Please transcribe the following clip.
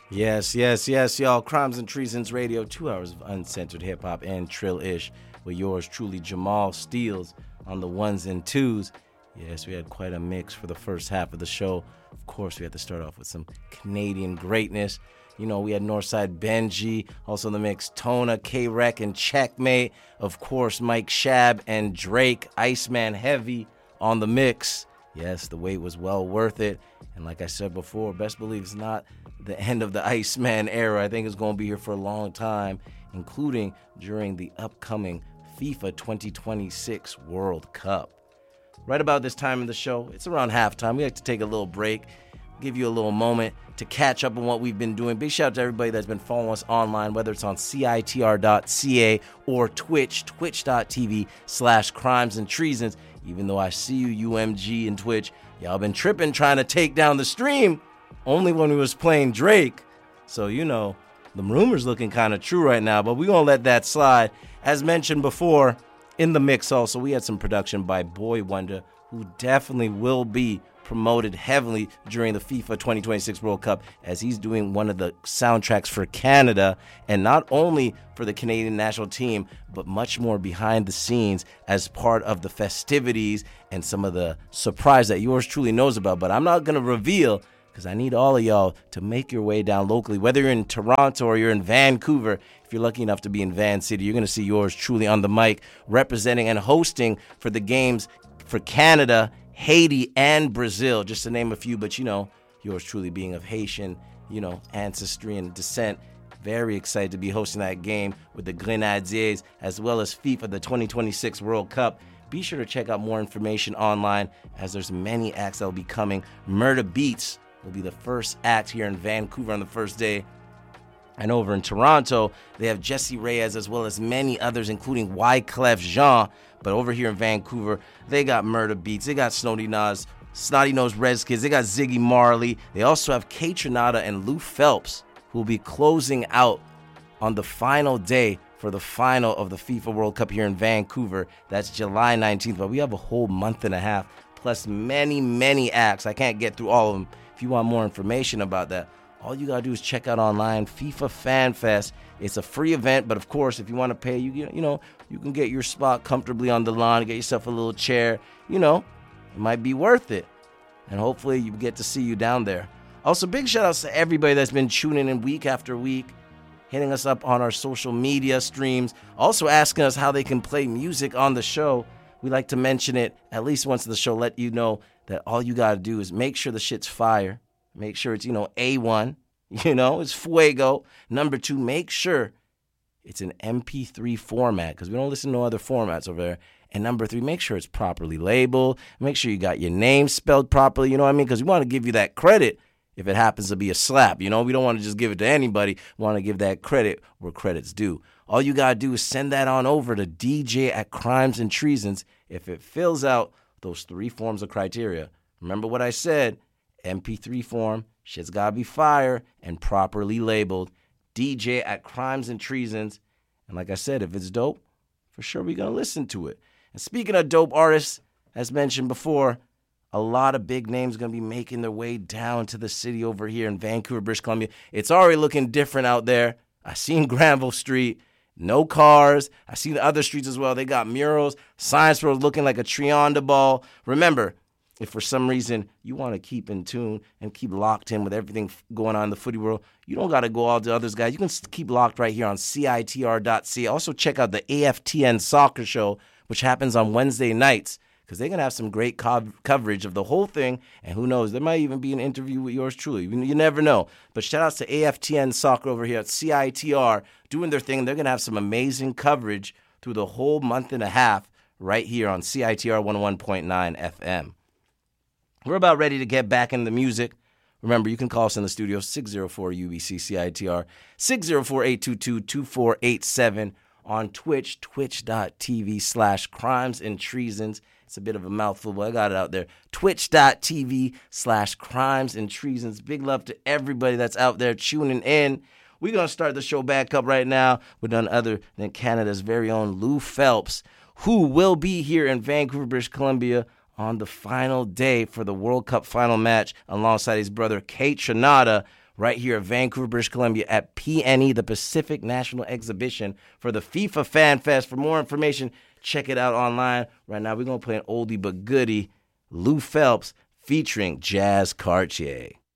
Yes, yes, yes, y'all. Crimes and Treasons Radio, 2 hours of uncensored hip hop and trill-ish with yours truly, Jamal Steels, on the ones and twos. Yes, we had quite a mix for the first half of the show. Of course, we had to start off with some Canadian greatness. You know, we had Northside Benji, also in the mix, Tona, K-Rec, and Checkmate. Of course, Mike Shab and Drake, Iceman Heavy on the mix. Yes, the wait was well worth it. And like I said before, best believe it's not the end of the Iceman era. I think it's going to be here for a long time, including during the upcoming FIFA 2026 World Cup. Right about this time in the show, it's around halftime. We like to take a little break, give you a little moment to catch up on what we've been doing. Big shout out to everybody that's been following us online, whether it's on CITR.ca or twitch.tv/crimes and treasons. Even though I see you, UMG and Twitch, y'all been tripping trying to take down the stream only when we was playing Drake. So, you know, the rumors looking kind of true right now, but we're going to let that slide. As mentioned before, in the mix also, we had some production by Boy Wonder, who definitely will be promoted heavily during the FIFA 2026 World Cup, as he's doing one of the soundtracks for Canada, and not only for the Canadian national team, but much more behind the scenes as part of the festivities and some of the surprise that yours truly knows about. But I'm not going to reveal, because I need all of y'all to make your way down locally, whether you're in Toronto or you're in Vancouver. If you're lucky enough to be in Van City, you're going to see yours truly on the mic, representing and hosting for the games for Canada, Haiti, and Brazil, just to name a few. But, you know, yours truly being of Haitian, you know, ancestry and descent, very excited to be hosting that game with the Grenadiers, as well as FIFA, the 2026 World Cup. Be sure to check out more information online, as there's many acts that will be coming. Murder Beats will be the first act here in Vancouver on the first day. And over in Toronto, they have Jesse Reyes, as well as many others, including Wyclef Jean. But over here in Vancouver, they got Murder Beats, they got Snotty Nose Redskins, they got Ziggy Marley. They also have Kate Trinata and Lou Phelps, who will be closing out on the final day for the final of the FIFA World Cup here in Vancouver. That's July 19th. But we have a whole month and a half, plus many, many acts. I can't get through all of them. If you want more information about that, all you gotta do is check out online FIFA Fan Fest. It's a free event, but of course, if you want to pay, you can get your spot comfortably on the lawn, get yourself a little chair. You know, it might be worth it, and hopefully you get to see you down there. Also, big shout outs to everybody that's been tuning in week after week, hitting us up on our social media streams, also asking us how they can play music on the show. We like to mention it at least once in the show, let you know that all you gotta do is make sure the shit's fire. Make sure it's, A1, it's fuego. Number 2, make sure it's an MP3 format, because we don't listen to other formats over there. And number 3, make sure it's properly labeled. Make sure you got your name spelled properly, you know what I mean? Because we want to give you that credit if it happens to be a slap, We don't want to just give it to anybody. We want to give that credit where credit's due. All you got to do is send that on over to DJ@Crimes and Treasons if it fills out those 3 forms of criteria. Remember what I said? MP3 form, shit's gotta be fire and properly labeled. DJ@Crimes and Treasons. And like I said, if it's dope, for sure we're gonna listen to it. And speaking of dope artists, as mentioned before, a lot of big names gonna be making their way down to the city over here in Vancouver, British Columbia. It's already looking different out there. I seen Granville Street, no cars. I seen the other streets as well. They got murals, Science Road looking like a tree on the ball. Remember, if for some reason you want to keep in tune and keep locked in with everything going on in the footy world, you don't got to go all the others, guys. You can keep locked right here on CITR.ca. Also, check out the AFTN Soccer Show, which happens on Wednesday nights, because they're going to have some great coverage of the whole thing. And who knows, there might even be an interview with yours truly. You never know. But shout outs to AFTN Soccer over here at CITR doing their thing. They're going to have some amazing coverage through the whole month and a half right here on CITR 101.9 FM. We're about ready to get back into the music. Remember, you can call us in the studio, 604-UBC-CITR, 604-822-2487, on Twitch, twitch.tv/crimes and treasons. It's a bit of a mouthful, but I got it out there. Twitch.tv/crimes and treasons. Big love to everybody that's out there tuning in. We're going to start the show back up right now with none other than Canada's very own Lou Phelps, who will be here in Vancouver, British Columbia on the final day for the World Cup final match alongside his brother Kate Trinata. right here at Vancouver, British Columbia at PNE, the Pacific National Exhibition, for the FIFA Fan Fest. For more information, check it out online. Right now, we're going to play an oldie but goodie, Lou Phelps featuring Jazz Cartier.